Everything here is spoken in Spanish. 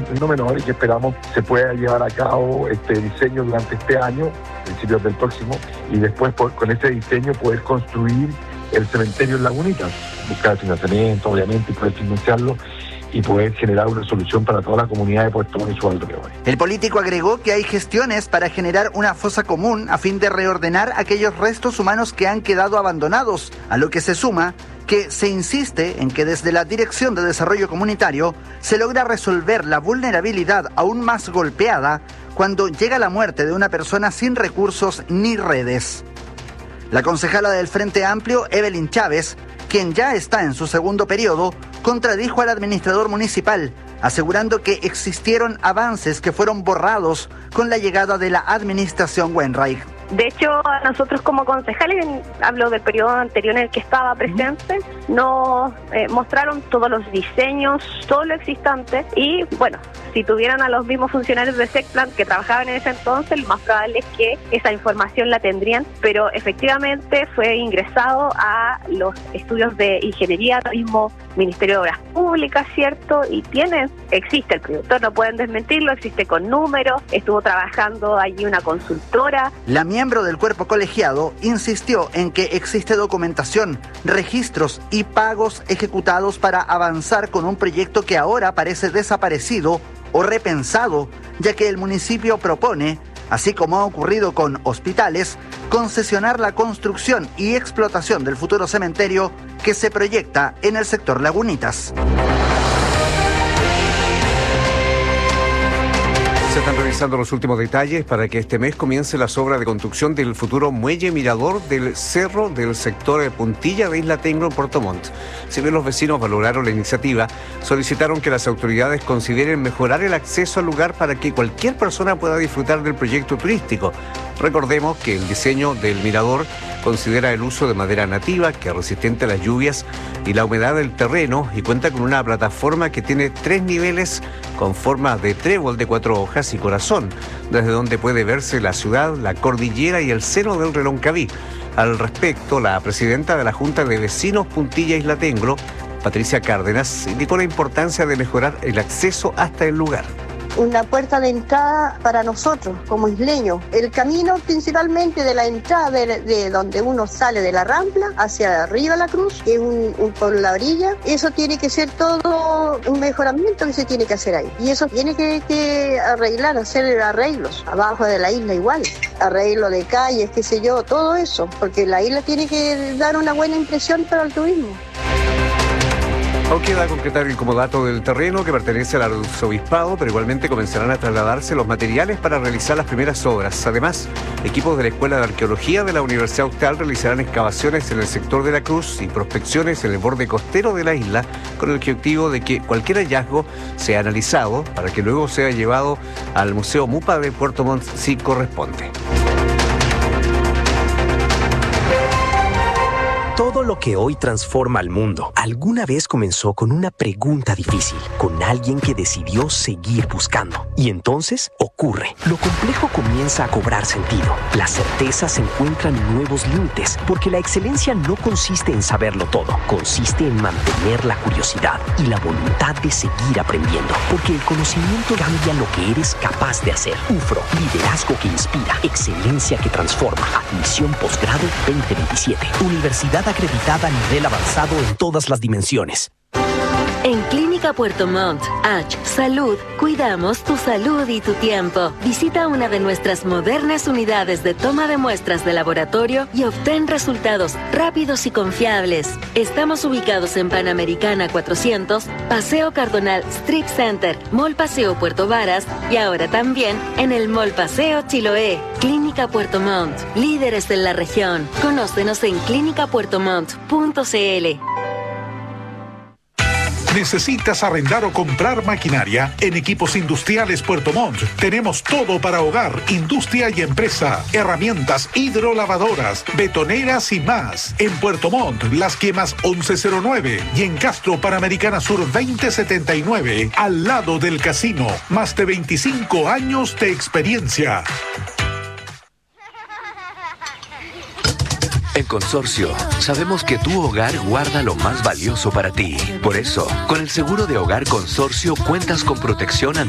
no menor y que esperamos se pueda llevar a cabo este diseño durante este año, principios del próximo, y después con ese diseño poder construir el cementerio en Lagunitas, buscar financiamiento obviamente y poder financiarlo y poder generar una solución para toda la comunidad de Puerto Montt y sus alrededores. El político agregó que hay gestiones para generar una fosa común a fin de reordenar aquellos restos humanos que han quedado abandonados, a lo que se suma que se insiste en que desde la Dirección de Desarrollo Comunitario se logra resolver la vulnerabilidad aún más golpeada cuando llega la muerte de una persona sin recursos ni redes. La concejala del Frente Amplio, Evelyn Chávez, quien ya está en su segundo periodo, contradijo al administrador municipal, asegurando que existieron avances que fueron borrados con la llegada de la administración Wainwright. De hecho, nosotros como concejales, hablo del periodo anterior en el que estaba presente, nos mostraron todos los diseños, todo lo existente y bueno, si tuvieran a los mismos funcionarios de SECPLAN que trabajaban en ese entonces, lo más probable es que esa información la tendrían, pero efectivamente fue ingresado a los estudios de ingeniería, ahora mismo Ministerio de Obras Públicas, ¿cierto? Y existe el proyecto, no pueden desmentirlo, existe con números, estuvo trabajando allí una consultora. La miembro del cuerpo colegiado insistió en que existe documentación, registros y pagos ejecutados para avanzar con un proyecto que ahora parece desaparecido o repensado, ya que el municipio propone, así como ha ocurrido con hospitales, concesionar la construcción y explotación del futuro cementerio que se proyecta en el sector Lagunitas. Se están revisando los últimos detalles para que este mes comience las obras de construcción del futuro muelle mirador del cerro del sector de Puntilla de Isla Tengro en Puerto Montt. Si bien los vecinos valoraron la iniciativa, solicitaron que las autoridades consideren mejorar el acceso al lugar para que cualquier persona pueda disfrutar del proyecto turístico. Recordemos que el diseño del mirador considera el uso de madera nativa, que es resistente a las lluvias y la humedad del terreno, y cuenta con una plataforma que tiene 3 niveles con forma de trébol de 4 hojas y corazón, desde donde puede verse la ciudad, la cordillera y el seno del Reloncaví. Al respecto, la presidenta de la Junta de Vecinos Puntilla Isla Tengro, Patricia Cárdenas, indicó la importancia de mejorar el acceso hasta el lugar. Una puerta de entrada para nosotros como isleños. El camino principalmente de la entrada de donde uno sale de la Rampla hacia arriba la Cruz, que es por la orilla, eso tiene que ser todo un mejoramiento que se tiene que hacer ahí. Y eso tiene que arreglar, hacer arreglos. Abajo de la isla igual, arreglo de calles, qué sé yo, todo eso, porque la isla tiene que dar una buena impresión para el turismo. Aún queda concretar el comodato del terreno que pertenece al arzobispado, pero igualmente comenzarán a trasladarse los materiales para realizar las primeras obras. Además, equipos de la Escuela de Arqueología de la Universidad Austral realizarán excavaciones en el sector de la Cruz y prospecciones en el borde costero de la isla, con el objetivo de que cualquier hallazgo sea analizado para que luego sea llevado al Museo MUPA de Puerto Montt si corresponde. Todo lo que hoy transforma al mundo alguna vez comenzó con una pregunta difícil, con alguien que decidió seguir buscando. Y entonces ocurre. Lo complejo comienza a cobrar sentido. Las certezas encuentran nuevos límites, porque la excelencia no consiste en saberlo todo, consiste en mantener la curiosidad y la voluntad de seguir aprendiendo, porque el conocimiento cambia lo que eres capaz de hacer. UFRO, liderazgo que inspira, excelencia que transforma. Admisión posgrado 2027. Universidad acreditada a nivel avanzado en todas las dimensiones. En Clínica Puerto Montt, H Salud, cuidamos tu salud y tu tiempo. Visita una de nuestras modernas unidades de toma de muestras de laboratorio y obtén resultados rápidos y confiables. Estamos ubicados en Panamericana 400, Paseo Cardonal Strip Center, Mall Paseo Puerto Varas y ahora también en el Mall Paseo Chiloé. Clínica Puerto Montt, líderes en la región. Conócenos en clinicapuertomont.cl. ¿Necesitas arrendar o comprar maquinaria? En Equipos Industriales Puerto Montt tenemos todo para hogar, industria y empresa. Herramientas hidrolavadoras, betoneras y más. En Puerto Montt, Las Quemas 1109 y en Castro Panamericana Sur 2079, al lado del casino. Más de 25 años de experiencia. En Consorcio, sabemos que tu hogar guarda lo más valioso para ti. Por eso, con el seguro de hogar Consorcio cuentas con protección